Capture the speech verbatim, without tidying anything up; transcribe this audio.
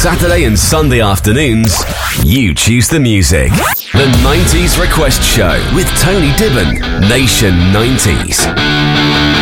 Saturday and Sunday afternoons, you choose the music. The nineties Request Show with Tony Dibben, Nation nineties.